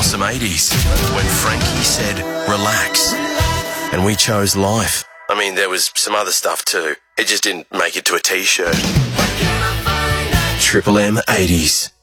awesome 80s when Frankie said, relax. And we chose life. I mean, there was some other stuff too. It just didn't make it to a T-shirt. Triple M 80s.